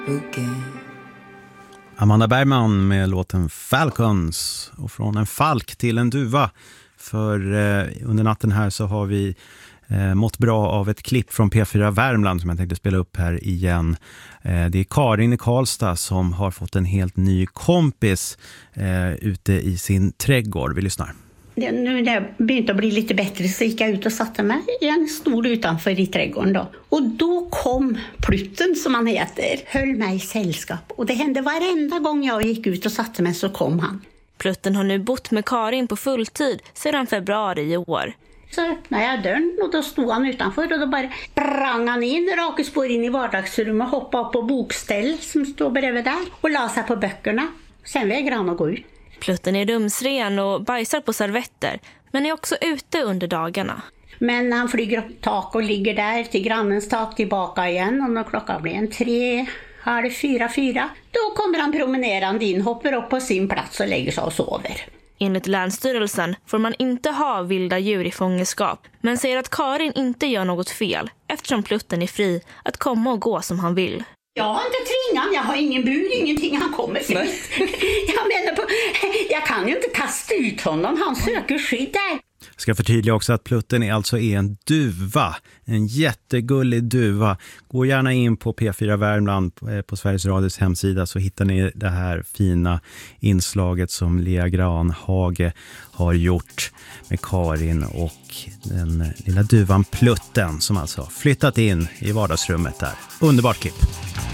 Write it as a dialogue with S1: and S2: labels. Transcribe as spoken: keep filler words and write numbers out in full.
S1: Amanda Bergman med låten Falcons, och från en falk till en duva. För eh, under natten här så har vi eh, mått bra av ett klipp från P fyra Värmland som jag tänkte spela upp här igen. Eh, det är Karin i Karlstad som har fått en helt ny kompis eh, ute i sin trädgård. Vi lyssnar.
S2: Det, nu när jag började bli lite bättre så gick jag ut och satte mig i en stol utanför i trädgården då. Och då kom Plutten, som han heter, höll mig i sällskap. Och det hände varenda gång jag gick ut och satte mig så kom han.
S3: Plutten har nu bott med Karin på fulltid sedan februari i år.
S2: Så öppnade jag dörren och då stod han utanför och då bara sprang han in, raka spår in i vardagsrummet, hoppade upp på bokställ som står bredvid där och la sig på böckerna. Sen vägrade han att gå ut.
S3: Plutten är rumsren och bajsar på servetter, men är också ute under dagarna.
S2: Men han flyger upp tak och ligger där till grannens tak, tillbaka igen. Och när klockan blir en tre, halv fyra, fyra, då kommer han promenerande in, hoppar upp på sin plats och lägger sig och sover.
S3: Enligt Länsstyrelsen får man inte ha vilda djur i fångenskap, men säger att Karin inte gör något fel eftersom Plutten är fri att komma och gå som han vill.
S2: Jag har inte tvingat, jag har ingen bur, ingenting, han kommer fritt. Jag menar på, jag kan ju inte kasta ut honom, han söker skydd där.
S1: Jag ska förtydliga också att Plutten är alltså är en duva, en jättegullig duva. Gå gärna in på P fyra Värmland på Sveriges Radios hemsida så hittar ni det här fina inslaget som Lea Granhage har gjort med Karin och den lilla duvan Plutten som alltså har flyttat in i vardagsrummet där. Underbart klipp!